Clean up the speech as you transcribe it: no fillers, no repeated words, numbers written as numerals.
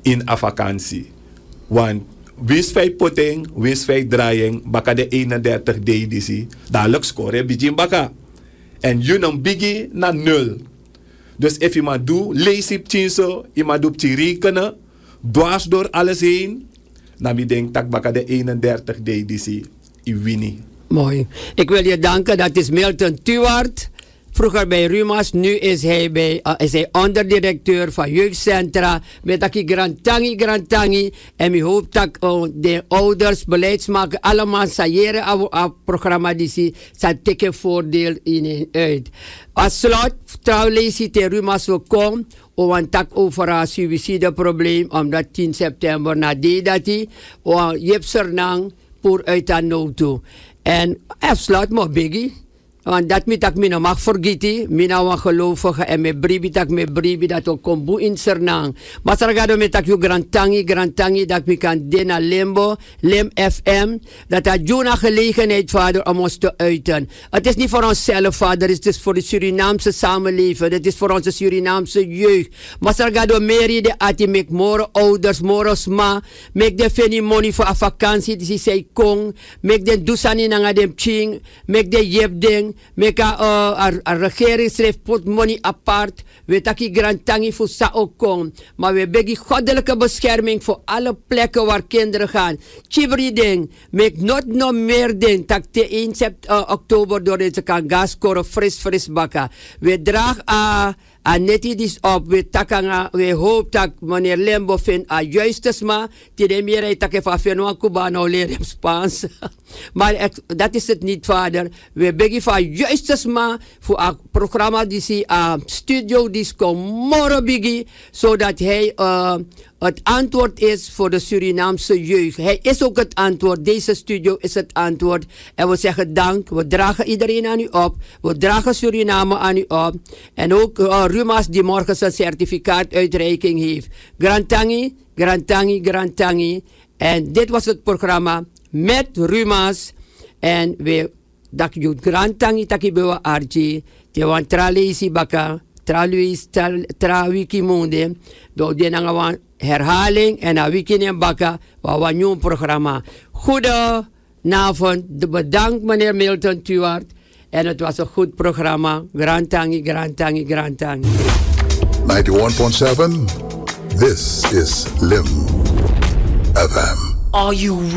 in a vakantie. Want wist wij potting, wist wij draaiing, baka de 31 editie, dadelijk score bijin baka. En je dan biggie naar 0. Dus als je maar doet, lees je het je maar doet je rekenen, dwars door alles heen, dan denk ik dat baka de 31 editie, je wint. Mooi. Ik wil je danken, dat is Milton Tuart. Vroeger bij Rumas, nu is hij onderdirecteur van jeugdcentra. Met dat grantangi. En we hopen dat de ouders, beleidsmakers, allemaal sailleren aan het programma die ze teken voordeel in uit. Als slot, trouwens, lees je de Rumas ook komen. Want tak over een suïcideprobleem, omdat 10 september na dat hij, je hebt zernang voor uit aan nood. En afsluit maar biggie. Want dat mi tak mina mag vergeten, mina wan gelovige en me bribi dat ook kom boe in Sernang. Maar sargado me tak grantangi dat mi kan dena limbo, lim FM, dat juna gelegenheid vader om ons te uiten. Het is niet voor onszelf vader, het is voor de Surinaamse samenleving, het is voor onze Surinaamse jeugd. Maar sargado meri de ati mek more ouders, more sma, mek de feni money voor a vakantie, die zij kong, mek de dusani nanga dem ching, mek de jeb ding. Meka a regering schreef put money apart. We taki grantangi voor sa ook kom. Maar we begi goddelijke bescherming voor alle plekken waar kinderen gaan. Chibri ding. Mek not no meer ding. Tak te 1 oktober door deze kan gas koren fris bakken. We dragen net iets op, we hopen dat meneer Lembo vindt a juiste sma, die de meer dat van Fenoa Cubano leren Spaans. Maar dat is het niet, vader. We beginnen van juiste sma voor een programma die ze studio disco morgen begint, zodat hij het antwoord is voor de Surinaamse jeugd. Hij is ook het antwoord. Deze studio is het antwoord. En we zeggen dank. We dragen iedereen aan u op. We dragen Suriname aan u op. En ook Rumas die morgen zijn certificaatuitreiking heeft. Grantangi. En dit was het programma met Rumas. En we dat je Grantangi takibewa arji. Te wan tralesi baka. Trawiki monde. Door die nangawan herhaling en een weekend in bakken. Waar we een programma. Goedenavond. Bedankt meneer Milton Tuart. En het was een goed programma. Grantangi. 91.7. This is Lim FM. Are you